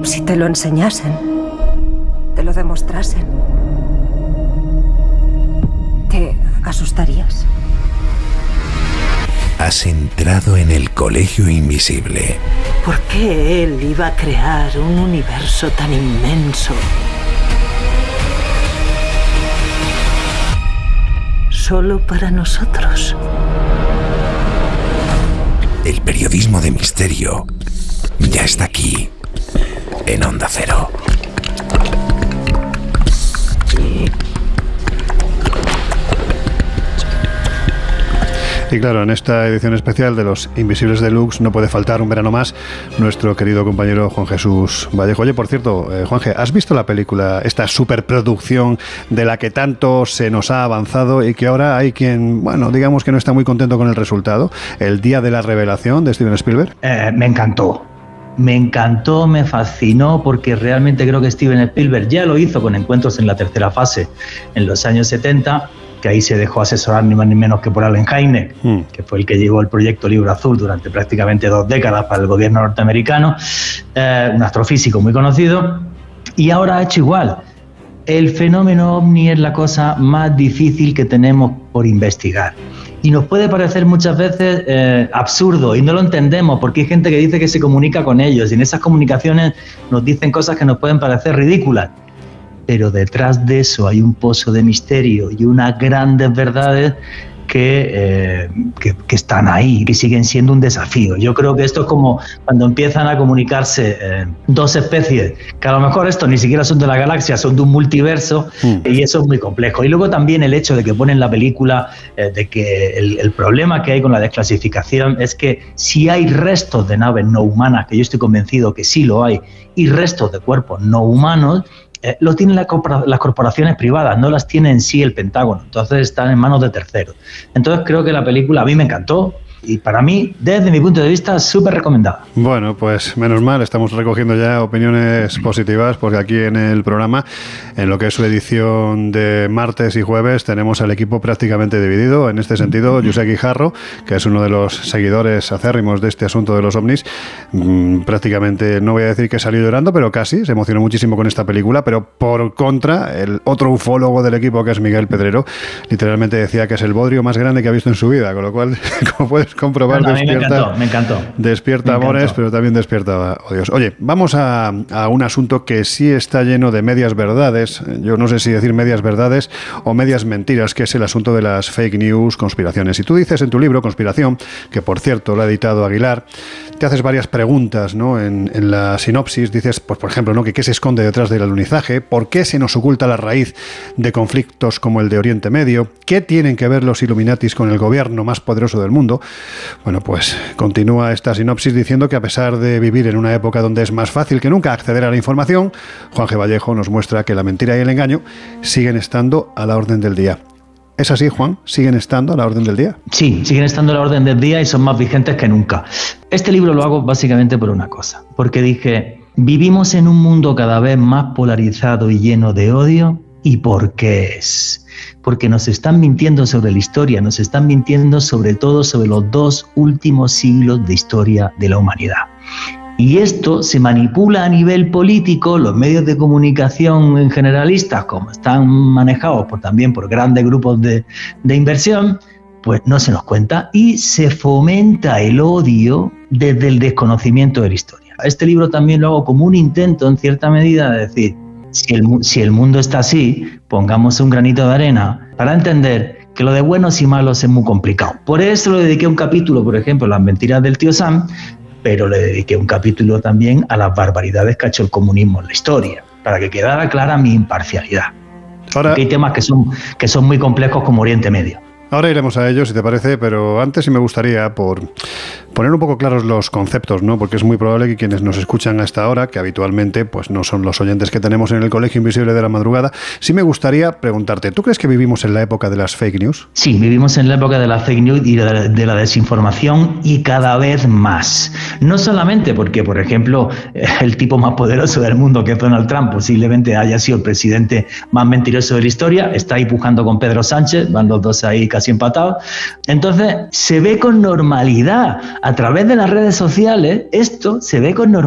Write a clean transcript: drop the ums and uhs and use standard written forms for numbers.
Si te lo enseñasen, te lo demostrasen, ¿te asustarías? Has entrado en el Colegio Invisible. ¿Por qué él iba a crear un universo tan inmenso solo para nosotros? El periodismo de misterio ya está aquí, en Onda Cero. Y claro, en esta edición especial de Los Invisibles Deluxe no puede faltar un verano más nuestro querido compañero Juan Jesús Vallejo. Oye, por cierto, Juanje, ¿has visto la película, esta superproducción de la que tanto se nos ha avanzado y que ahora hay quien, bueno, digamos que no está muy contento con el resultado? El día de la revelación de Steven Spielberg. Me encantó, me fascinó, porque realmente creo que Steven Spielberg ya lo hizo con Encuentros en la tercera fase en los años 70, que ahí se dejó asesorar ni más ni menos que por Allen Hynek, que fue el que llevó el proyecto Libro Azul durante prácticamente 2 décadas para el gobierno norteamericano, un astrofísico muy conocido, y ahora ha hecho igual. El fenómeno ovni es la cosa más difícil que tenemos por investigar. Y nos puede parecer muchas veces absurdo, y no lo entendemos, porque hay gente que dice que se comunica con ellos, y en esas comunicaciones nos dicen cosas que nos pueden parecer ridículas. Pero detrás de eso hay un pozo de misterio y unas grandes verdades que están ahí, que siguen siendo un desafío. Yo creo que esto es como cuando empiezan a comunicarse dos especies, que a lo mejor estos ni siquiera son de la galaxia, son de un multiverso, y eso es muy complejo. Y luego también el hecho de que ponen la película, de que el problema que hay con la desclasificación es que si hay restos de naves no humanas, que yo estoy convencido que sí lo hay, y restos de cuerpos no humanos, lo tienen las corporaciones privadas, no las tiene en sí el Pentágono, entonces están en manos de terceros. Entonces creo que la película a mí me encantó, y para mí, desde mi punto de vista, súper recomendada. Bueno, pues menos mal, estamos recogiendo ya opiniones positivas, porque aquí en el programa, en lo que es su edición de martes y jueves, tenemos al equipo prácticamente dividido. En este sentido, Josep Guijarro, que es uno de los seguidores acérrimos de este asunto de los ovnis, prácticamente, no voy a decir que salió llorando, pero casi, se emocionó muchísimo con esta película. Pero por contra, el otro ufólogo del equipo, que es Miguel Pedrero, literalmente decía que es el bodrio más grande que ha visto en su vida, con lo cual, como puedes comprobar, me encantó. Despierta amores, pero también despierta odios. Oye, vamos a un asunto que sí está lleno de medias verdades. Yo no sé si decir medias verdades o medias mentiras, que es el asunto de las fake news, conspiraciones. Y tú dices en tu libro, Conspiración, que por cierto lo ha editado Aguilar, te haces varias preguntas, ¿no? En la sinopsis dices, pues por ejemplo, ¿no? que qué se esconde detrás del alunizaje, por qué se nos oculta la raíz de conflictos como el de Oriente Medio, qué tienen que ver los Illuminatis con el gobierno más poderoso del mundo. Bueno, pues continúa esta sinopsis diciendo que a pesar de vivir en una época donde es más fácil que nunca acceder a la información, Juan G. Vallejo nos muestra que la mentira y el engaño siguen estando a la orden del día. ¿Es así, Juan? ¿Siguen estando a la orden del día? Sí, siguen estando a la orden del día y son más vigentes que nunca. Este libro lo hago básicamente por una cosa, porque dije, vivimos en un mundo cada vez más polarizado y lleno de odio. ¿Y por qué es? Porque nos están mintiendo sobre la historia, nos están mintiendo sobre todo sobre los 2 últimos siglos de historia de la humanidad. Y esto se manipula a nivel político, los medios de comunicación en generalistas, como están manejados también por grandes grupos de inversión, pues no se nos cuenta y se fomenta el odio desde el desconocimiento de la historia. Este libro también lo hago como un intento, en cierta medida, de decir, si el mundo está así, pongamos un granito de arena para entender que lo de buenos y malos es muy complicado. Por eso le dediqué un capítulo, por ejemplo, a las mentiras del tío Sam, pero le dediqué un capítulo también a las barbaridades que ha hecho el comunismo en la historia, para que quedara clara mi imparcialidad. Ahora, porque hay temas que son muy complejos como Oriente Medio. Ahora iremos a ello, si te parece, pero antes sí me gustaría, por poner un poco claros los conceptos, ¿no? Porque es muy probable que quienes nos escuchan a esta hora, que habitualmente pues no son los oyentes que tenemos en el Colegio Invisible de la Madrugada, sí me gustaría preguntarte, ¿tú crees que vivimos en la época de las fake news? Sí, vivimos en la época de las fake news y de la desinformación, y cada vez más. No solamente porque, por ejemplo, el tipo más poderoso del mundo, que es Donald Trump, posiblemente haya sido el presidente más mentiroso de la historia, está ahí pujando con Pedro Sánchez, van los dos ahí casi empatados. Entonces, se ve con normalidad a través de las redes sociales, esto se ve con normalidad.